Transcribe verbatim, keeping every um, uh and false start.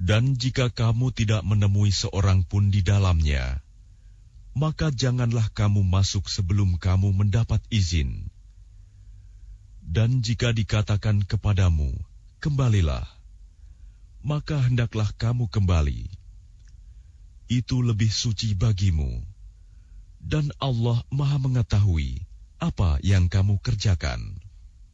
Dan jika kamu tidak menemui seorang pun di dalamnya, maka janganlah kamu masuk sebelum kamu mendapat izin. Dan jika dikatakan kepadamu, kembalilah, maka hendaklah kamu kembali. Itu lebih suci bagimu, dan Allah Maha mengetahui apa yang kamu kerjakan.